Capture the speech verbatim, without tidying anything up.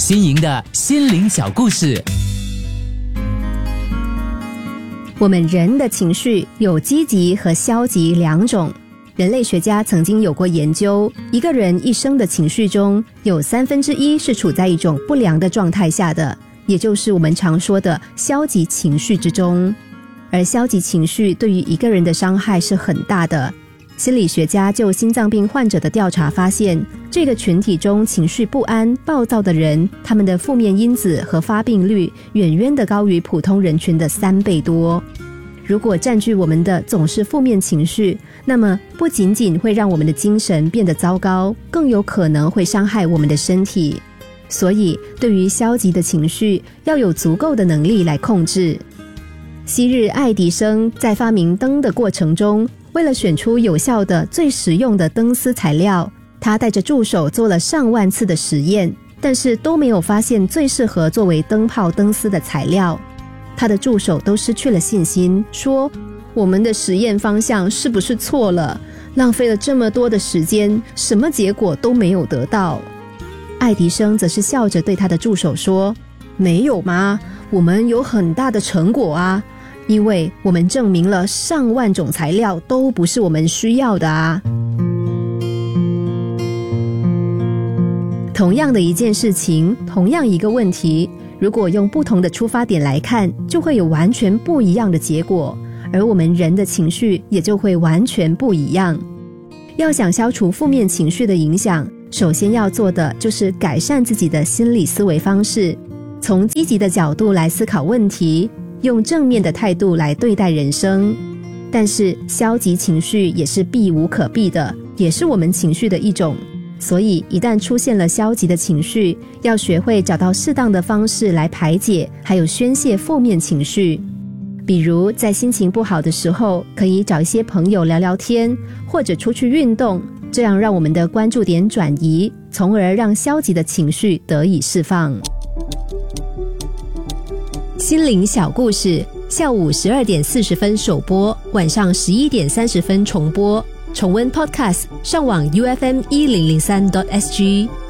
新颖的心灵小故事。 我们人的情绪有积极和消极两种。人类学家曾经有过研究，一个人一生的情绪中有三分之一是处在一种不良的状态下的，也就是我们常说的消极情绪之中。而消极情绪对于一个人的伤害是很大的。心理学家就心脏病患者的调查发现，这个群体中情绪不安、暴躁的人，他们的负面因子和发病率远远的高于普通人群的三倍多。如果占据我们的总是负面情绪，那么不仅仅会让我们的精神变得糟糕，更有可能会伤害我们的身体。所以对于消极的情绪，要有足够的能力来控制。昔日爱迪生在发明灯的过程中，为了选出有效的最实用的灯丝材料，他带着助手做了上万次的实验，但是都没有发现最适合作为灯泡灯丝的材料。他的助手都失去了信心，说：我们的实验方向是不是错了？浪费了这么多的时间，什么结果都没有得到。爱迪生则是笑着对他的助手说：没有吗？我们有很大的成果啊，因为我们证明了上万种材料都不是我们需要的啊。同样的一件事情，同样一个问题，如果用不同的出发点来看，就会有完全不一样的结果，而我们人的情绪也就会完全不一样。要想消除负面情绪的影响，首先要做的就是改善自己的心理思维方式，从积极的角度来思考问题，用正面的态度来对待人生。但是消极情绪也是避无可避的，也是我们情绪的一种。所以一旦出现了消极的情绪，要学会找到适当的方式来排解，还有宣泄负面情绪。比如在心情不好的时候，可以找一些朋友聊聊天，或者出去运动，这样让我们的关注点转移，从而让消极的情绪得以释放。心灵小故事，下午十二点四十分首播，晚上十一点三十分重播。重温 Podcast， 上网 U F M 一零零三 点 S G。